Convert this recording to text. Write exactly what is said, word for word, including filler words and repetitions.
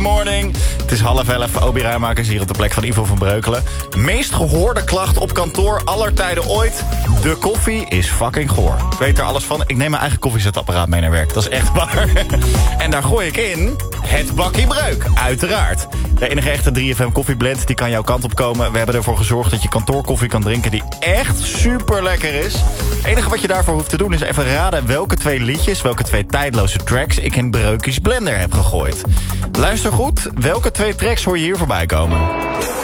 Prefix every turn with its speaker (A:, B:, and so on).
A: morning. Het is half elf. Obi Ruimakers hier op de plek van Ivo van Breukelen. Meest gehoorde klacht op kantoor aller tijden ooit. De koffie is fucking goor. Ik weet er alles van. Ik neem mijn eigen koffiezetapparaat mee naar werk. Dat is echt waar. En daar gooi ik in het bakkie breuk. Uiteraard. De enige echte drie F M koffieblend die kan jouw kant op komen. We hebben ervoor gezorgd dat je kantoorkoffie kan drinken die echt super lekker is. Het enige wat je daarvoor hoeft te doen is even raden welke twee liedjes, welke twee tijdloze tracks ik in Breukjes Blender heb gegooid. Luister goed, welke twee tracks hoor je hier voorbij komen?